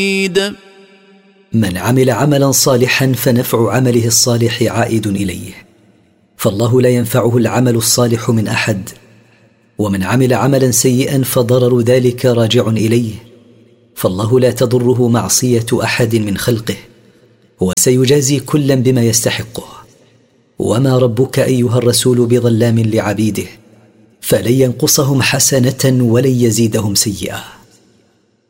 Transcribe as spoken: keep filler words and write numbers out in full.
من عمل عملا صالحا فنفع عمله الصالح عائد إليه، فالله لا ينفعه العمل الصالح من أحد، ومن عمل عملا سيئا فضرر ذلك راجع إليه، فالله لا تضره معصية أحد من خلقه، وسيجازي كلا بما يستحقه. وما ربك أيها الرسول بظلام لعبيده، فلن ينقصهم حسنة ولن يزيدهم سيئة.